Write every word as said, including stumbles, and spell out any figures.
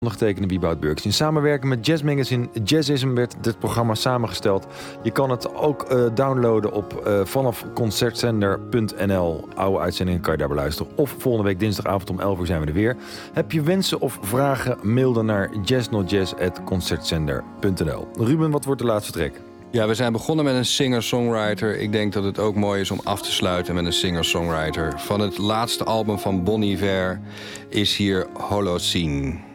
Ondergetekende Wieboud Burks. In samenwerking met Jazz Magazine Jazzism werd dit programma samengesteld. Je kan het ook uh, downloaden op uh, vanaf concertzender punt n l. Oude uitzendingen kan je daar beluisteren. Of volgende week dinsdagavond om elf uur zijn we er weer. Heb je wensen of vragen? Mail dan naar jazznotjazz at concertzender punt n l. Ruben, wat wordt de laatste track? Ja, we zijn begonnen met een singer-songwriter. Ik denk dat het ook mooi is om af te sluiten met een singer-songwriter. Van het laatste album van Bon Iver is hier Holocene.